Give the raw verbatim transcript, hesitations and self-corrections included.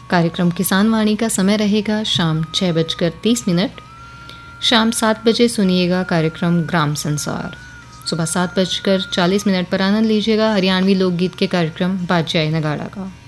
कार्यक्रम किसान वाणी का समय रहेगा शाम छः बजकर तीस मिनट। शाम सात बजे सुनिएगा कार्यक्रम ग्राम संसार। सुबह सात बजकर चालीस मिनट पर आनंद लीजिएगा हरियाणवी लोकगीत के कार्यक्रम बादशाही नगाड़ा का।